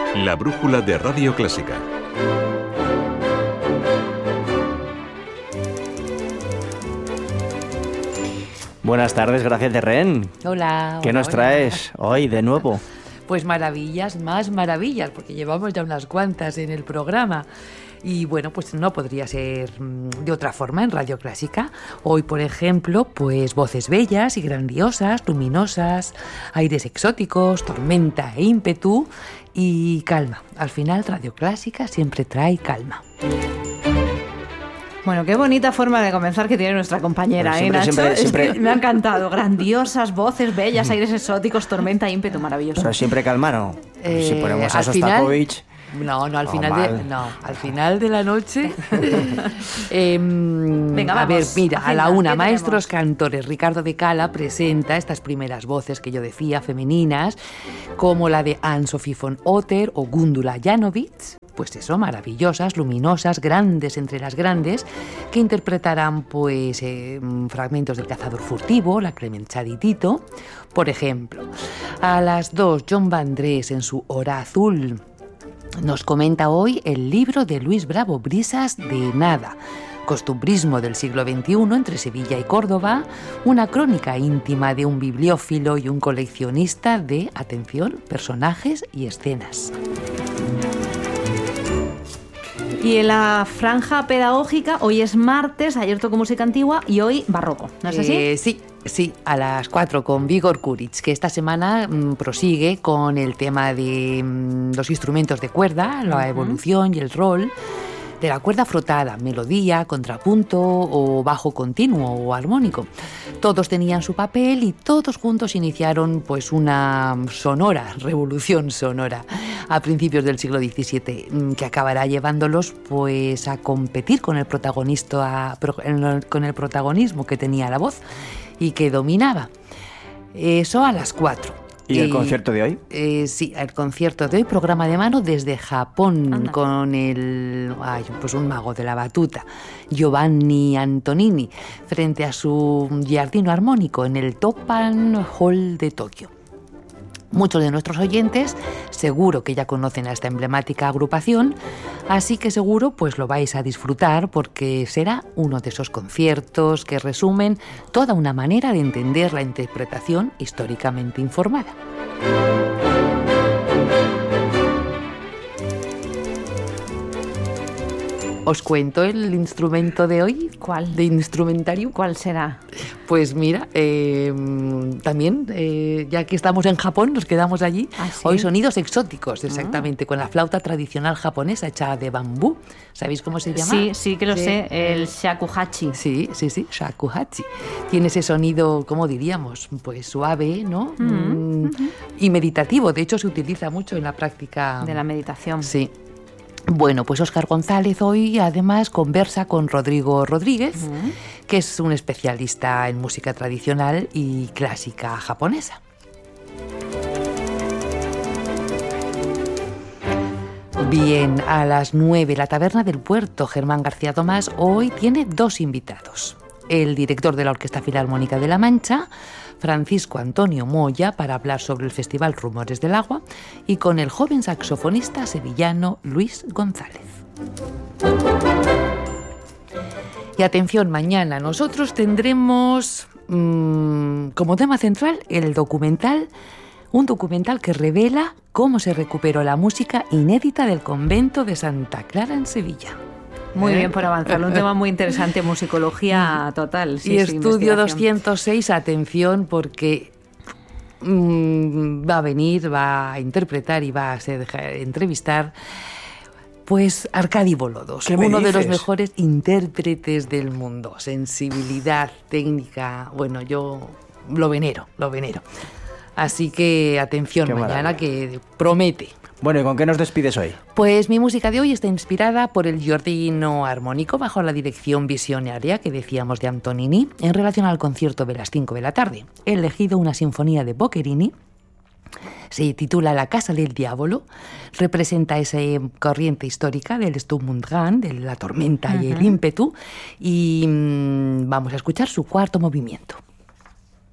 La brújula de Radio Clásica. Buenas tardes, Gracia Terren. Hola. ¿Qué nos traes hoy de nuevo? Pues maravillas, más maravillas, porque llevamos ya unas cuantas en el programa. Y bueno, pues no podría ser de otra forma en Radio Clásica. Hoy, por ejemplo, pues voces bellas y grandiosas, luminosas, aires exóticos, tormenta e ímpetu y calma. Al final, Radio Clásica siempre trae calma. Bueno, qué bonita forma de comenzar que tiene nuestra compañera, siempre, Nacho? Siempre. Es que me ha encantado. Grandiosas, voces bellas, aires exóticos, tormenta, ímpetu, maravilloso. Pero siempre calma, ¿no? Si ponemos a al Sostakovich... al final de la noche. Venga, vamos. A ver, mira, Agenda, a la una, ¿qué maestros tenemos? cantores. Ricardo de Cala presenta estas primeras voces que yo decía, femeninas, como la de Anne-Sophie von Otter o Gundula Janowitz. Pues eso, maravillosas, luminosas, grandes entre las grandes, que interpretarán pues fragmentos del Cazador furtivo, la Clemenza di Tito, por ejemplo. A las 2, John Vandrés en su Hora Azul nos comenta hoy el libro de Luis Bravo, Brisas de Nada, costumbrismo del siglo XXI entre Sevilla y Córdoba, una crónica íntima de un bibliófilo y un coleccionista de, atención, personajes y escenas. Y en la franja pedagógica, hoy es martes, ayer tocó música antigua y hoy barroco, ¿no es así? Sí, a las 4 con Vigor Kuric, que esta semana prosigue con el tema de los instrumentos de cuerda, la evolución y el rol de la cuerda frotada, melodía, contrapunto o bajo continuo o armónico. Todos tenían su papel y todos juntos iniciaron pues una sonora, revolución sonora a principios del siglo XVII, que acabará llevándolos pues a competir con el protagonismo que tenía la voz y que dominaba. Eso a las 4. ¿Y el concierto de hoy? Sí, el concierto de hoy, programa de mano desde Japón. Anda. Con pues un mago de la batuta, Giovanni Antonini, frente a su giardino armónico en el Toppan Hall de Tokio. Muchos de nuestros oyentes seguro que ya conocen a esta emblemática agrupación, así que seguro pues lo vais a disfrutar porque será uno de esos conciertos que resumen toda una manera de entender la interpretación históricamente informada. ¿Os cuento el instrumento de hoy? ¿Cuál? ¿De instrumentarium? ¿Cuál será? Pues mira, también, ya que estamos en Japón, nos quedamos allí. ¿Ah, sí? Hoy sonidos exóticos, exactamente, con la flauta tradicional japonesa hecha de bambú. ¿Sabéis cómo se llama? Sí que lo sé, el shakuhachi. Sí, shakuhachi. Tiene ese sonido, ¿cómo diríamos? Pues suave, ¿no? Y meditativo. De hecho, se utiliza mucho en la práctica De la meditación. Sí. Bueno, pues Óscar González hoy además conversa con Rodrigo Rodríguez, que es un especialista en música tradicional y clásica japonesa. Bien, a las 9, la Taberna del Puerto, Germán García Tomás, hoy tiene 2 invitados. El director de la Orquesta Filarmónica de La Mancha, Francisco Antonio Moya, para hablar sobre el Festival Rumores del Agua, y con el joven saxofonista sevillano Luis González. Y atención, mañana nosotros tendremos como tema central un documental que revela cómo se recuperó la música inédita del convento de Santa Clara en Sevilla. Muy bien por avanzar, un tema muy interesante, musicología total. Sí, y sí, estudio investigación. 206, atención, porque va a venir, va a interpretar y va a entrevistar pues Arkady Volodos, uno de los mejores intérpretes del mundo. Sensibilidad, técnica, bueno, yo lo venero. Así que atención, Qué mañana maravilla. que promete. Bueno, ¿y con qué nos despides hoy? Pues mi música de hoy está inspirada por el giardino armónico bajo la dirección visionaria que decíamos de Antonini en relación al concierto de las 5 de la tarde. He elegido una sinfonía de Boccherini, se titula La Casa del Diablo, representa esa corriente histórica del Sturm und Drang, de la tormenta y el ímpetu, y vamos a escuchar su 4º movimiento.